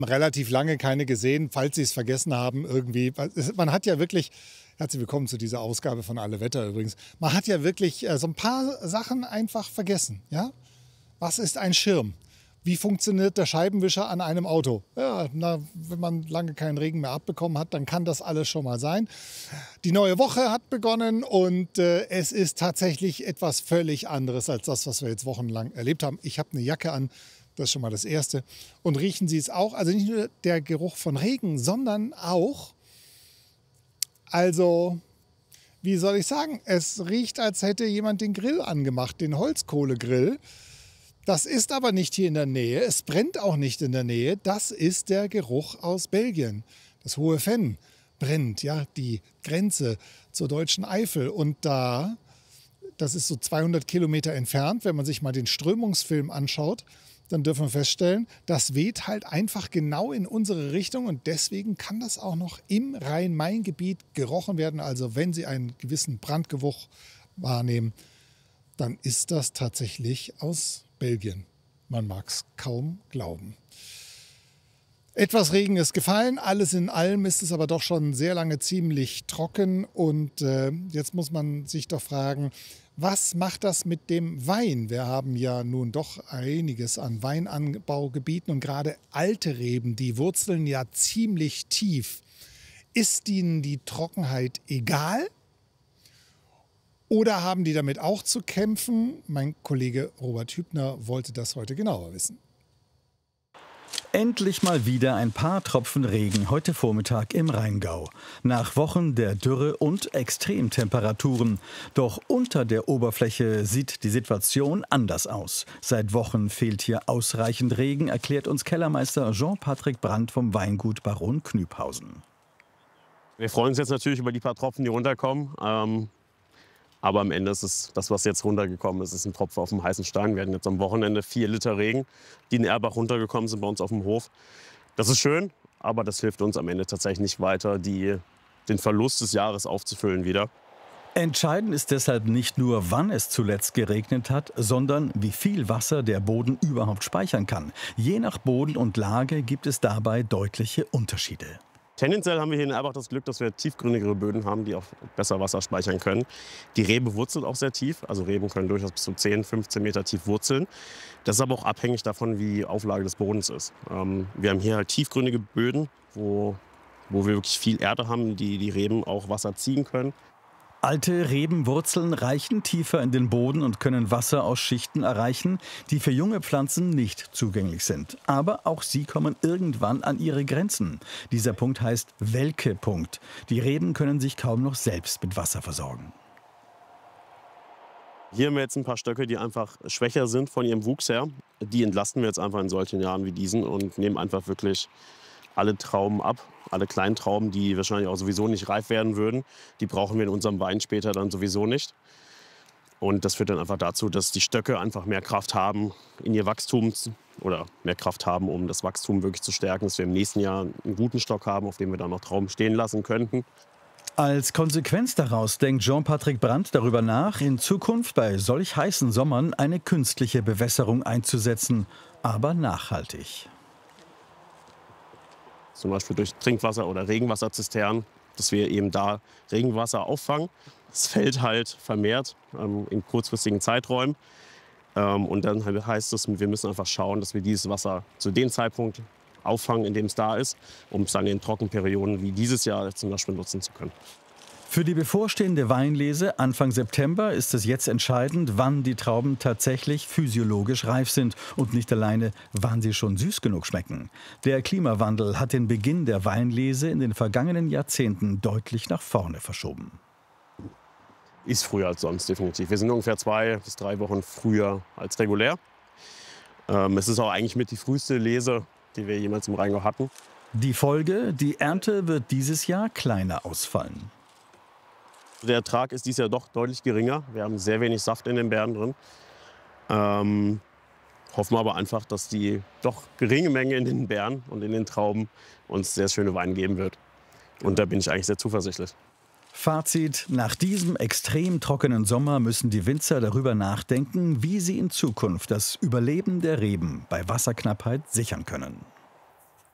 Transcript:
Relativ lange keine gesehen, falls Sie es vergessen haben irgendwie. Man hat ja wirklich, herzlich willkommen zu dieser Ausgabe von Alle Wetter übrigens, man hat ja wirklich so ein paar Sachen einfach vergessen. Ja? Was ist ein Schirm? Wie funktioniert der Scheibenwischer an einem Auto? Ja, wenn man lange keinen Regen mehr abbekommen hat, dann kann das alles schon mal sein. Die neue Woche hat begonnen und es ist tatsächlich etwas völlig anderes als das, was wir jetzt wochenlang erlebt haben. Ich habe eine Jacke an, das ist schon mal das Erste. Und riechen Sie es auch? Also nicht nur der Geruch von Regen, sondern auch, also wie soll ich sagen, es riecht, als hätte jemand den Grill angemacht, den Holzkohlegrill. Das ist aber nicht hier in der Nähe, es brennt auch nicht in der Nähe. Das ist der Geruch aus Belgien. Das Hohe Venn brennt, ja, die Grenze zur deutschen Eifel. Und das ist so 200 Kilometer entfernt, wenn man sich mal den Strömungsfilm anschaut, dann dürfen wir feststellen, das weht halt einfach genau in unsere Richtung und deswegen kann das auch noch im Rhein-Main-Gebiet gerochen werden. Also wenn Sie einen gewissen Brandgeruch wahrnehmen, dann ist das tatsächlich aus Belgien. Man mag es kaum glauben. Etwas Regen ist gefallen, alles in allem ist es aber doch schon sehr lange ziemlich trocken und jetzt muss man sich doch fragen, was macht das mit dem Wein? Wir haben ja nun doch einiges an Weinanbaugebieten und gerade alte Reben, die wurzeln ja ziemlich tief. Ist ihnen die Trockenheit egal? Oder haben die damit auch zu kämpfen? Mein Kollege Robert Hübner wollte das heute genauer wissen. Endlich mal wieder ein paar Tropfen Regen heute Vormittag im Rheingau. Nach Wochen der Dürre und Extremtemperaturen. Doch unter der Oberfläche sieht die Situation anders aus. Seit Wochen fehlt hier ausreichend Regen, erklärt uns Kellermeister Jean-Patrick Brandt vom Weingut Baron Knüpphausen. Wir freuen uns jetzt natürlich über die paar Tropfen, die runterkommen. Aber am Ende ist es das, was jetzt runtergekommen ist, ist ein Tropfen auf dem heißen Stein. Wir hatten jetzt am Wochenende 4 Liter Regen, die in Erbach runtergekommen sind bei uns auf dem Hof. Das ist schön, aber das hilft uns am Ende tatsächlich nicht weiter, den Verlust des Jahres aufzufüllen wieder. Entscheidend ist deshalb nicht nur, wann es zuletzt geregnet hat, sondern wie viel Wasser der Boden überhaupt speichern kann. Je nach Boden und Lage gibt es dabei deutliche Unterschiede. Tendenziell haben wir hier in Erbach das Glück, dass wir tiefgründigere Böden haben, die auch besser Wasser speichern können. Die Rebe wurzelt auch sehr tief. Also Reben können durchaus bis zu 10, 15 Meter tief wurzeln. Das ist aber auch abhängig davon, wie die Auflage des Bodens ist. Wir haben hier halt tiefgründige Böden, wo wir wirklich viel Erde haben, die Reben auch Wasser ziehen können. Alte Rebenwurzeln reichen tiefer in den Boden und können Wasser aus Schichten erreichen, die für junge Pflanzen nicht zugänglich sind. Aber auch sie kommen irgendwann an ihre Grenzen. Dieser Punkt heißt Welke-Punkt. Die Reben können sich kaum noch selbst mit Wasser versorgen. Hier haben wir jetzt ein paar Stöcke, die einfach schwächer sind von ihrem Wuchs her. Die entlasten wir jetzt einfach in solchen Jahren wie diesen und nehmen einfach wirklich alle Trauben ab. Alle kleinen Trauben, die wahrscheinlich auch sowieso nicht reif werden würden, die brauchen wir in unserem Wein später dann sowieso nicht. Und das führt dann einfach dazu, dass die Stöcke einfach mehr Kraft haben in ihr Wachstum oder mehr Kraft haben, um das Wachstum wirklich zu stärken, dass wir im nächsten Jahr einen guten Stock haben, auf dem wir dann noch Trauben stehen lassen könnten. Als Konsequenz daraus denkt Jean-Patrick Brandt darüber nach, in Zukunft bei solch heißen Sommern eine künstliche Bewässerung einzusetzen, aber nachhaltig. Zum Beispiel durch Trinkwasser- oder Regenwasserzisternen, dass wir eben da Regenwasser auffangen. Es fällt halt vermehrt in kurzfristigen Zeiträumen. Und dann heißt es, wir müssen einfach schauen, dass wir dieses Wasser zu dem Zeitpunkt auffangen, in dem es da ist, um es dann in Trockenperioden wie dieses Jahr zum Beispiel nutzen zu können. Für die bevorstehende Weinlese Anfang September ist es jetzt entscheidend, wann die Trauben tatsächlich physiologisch reif sind und nicht alleine, wann sie schon süß genug schmecken. Der Klimawandel hat den Beginn der Weinlese in den vergangenen Jahrzehnten deutlich nach vorne verschoben. Ist früher als sonst, definitiv. Wir sind ungefähr 2 bis 3 Wochen früher als regulär. Es ist auch eigentlich mit die früheste Lese, die wir jemals im Rheingau hatten. Die Folge, die Ernte wird dieses Jahr kleiner ausfallen. Der Ertrag ist dieses Jahr doch deutlich geringer. Wir haben sehr wenig Saft in den Beeren drin. Hoffen aber einfach, dass die doch geringe Menge in den Beeren und in den Trauben uns sehr schöne Weine geben wird. Und da bin ich eigentlich sehr zuversichtlich. Fazit: Nach diesem extrem trockenen Sommer müssen die Winzer darüber nachdenken, wie sie in Zukunft das Überleben der Reben bei Wasserknappheit sichern können.